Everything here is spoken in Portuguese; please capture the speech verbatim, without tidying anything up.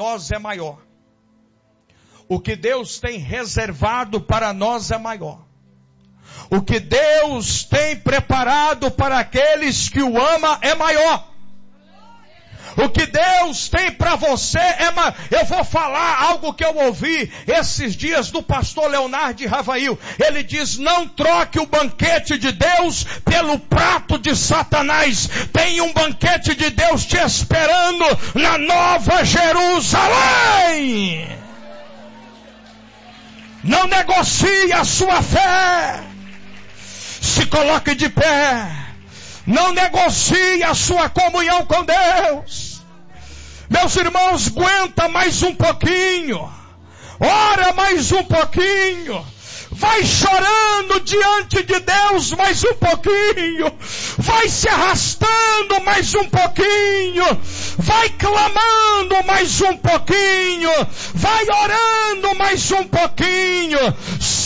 nós é maior. O que Deus tem reservado para nós é maior. O que Deus tem preparado para aqueles que o amam é maior. O que Deus tem para você é maior. Eu vou falar algo que eu ouvi esses dias do pastor Leonardo de Ravail. Ele diz: não troque o banquete de Deus pelo prato de Satanás. Tem um banquete de Deus te esperando na Nova Jerusalém. Não negocie a sua fé. Se coloque de pé. Não negocie a sua comunhão com Deus. Meus irmãos, aguenta mais um pouquinho. Ora mais um pouquinho. Vai chorando diante de Deus mais um pouquinho. Vai se arrastando mais um pouquinho. Vai clamando mais um pouquinho. Vai orando mais um pouquinho.